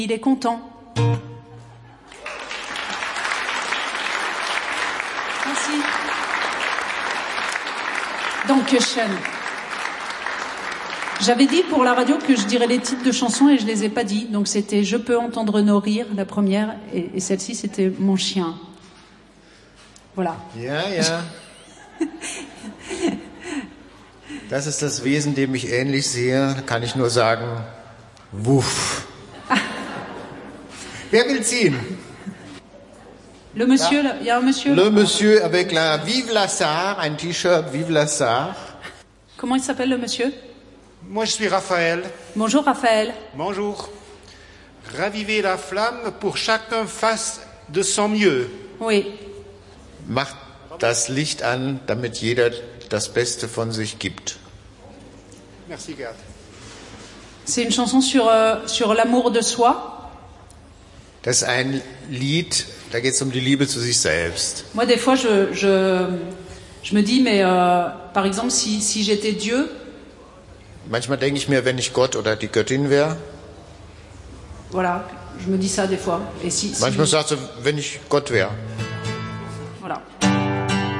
Il est content. Merci. Dankeschön. J'avais dit pour la radio que je dirais les titres de chansons et je les ai pas dit. Donc c'était Je peux entendre nos rires, la première, et celle-ci c'était Mon chien. Voilà. Ja, ja. Das ist das Wesen, dem ich ähnlich sehe. Da kann ich nur sagen, wuff. Wer will ziehen? Le monsieur, il y a un monsieur. Le monsieur avec la Vive la Sarre, un T-shirt Vive la Sarre. Comment il s'appelle le monsieur? Moi, je suis Raphaël. Bonjour Raphaël. Bonjour. Ravivez la flamme pour chacun fasse de son mieux. Oui. Macht das Licht an, damit jeder das Beste von sich gibt. Merci, Gerd. C'est une chanson sur l'amour de soi. Das ist ein Lied, da geht es um die Liebe zu sich selbst. Moi, des fois, je me dis, mais par exemple, si j'étais Dieu. Manchmal denke ich mir, wenn ich Gott oder die Göttin wäre. Voilà, je me dis ça des fois. Et si Manchmal sagst du, wenn ich Gott wäre.